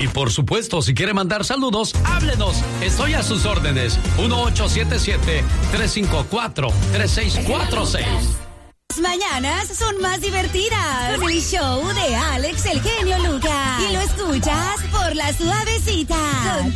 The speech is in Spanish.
Y por supuesto, si quiere mandar saludos, háblenos. Estoy a sus órdenes. 1877-354-3646. Mañanas son más divertidas con el show de Alex, el genio Lucas. Y lo escuchas por La Suavecita.